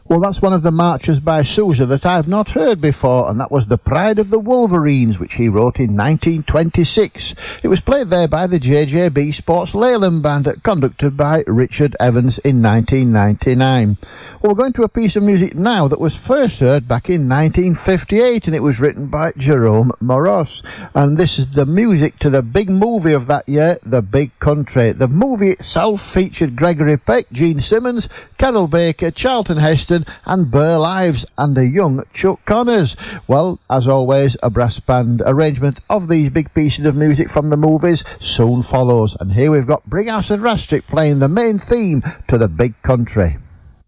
Well, that's one of the marches by Sousa that I've not heard before, and that was The Pride of the Wolverines, which he wrote in 1926. It was played there by the JJB Sports Leyland Band, conducted by Richard Evans in 1999. Well, we're going to a piece of music now that was first heard back in 1958, and it was written by Jerome Moros. And this is the music to the big movie of that year, The Big Country. The movie itself featured Gregory Peck, Gene Simmons, Carol Baker, Charlton Heston, and Burl Ives, and a young Chuck Connors. Well, as always, a brass band arrangement of these big pieces of music from the movies soon follows. And here we've got Brighouse and Rastrick playing the main theme to The Big Country.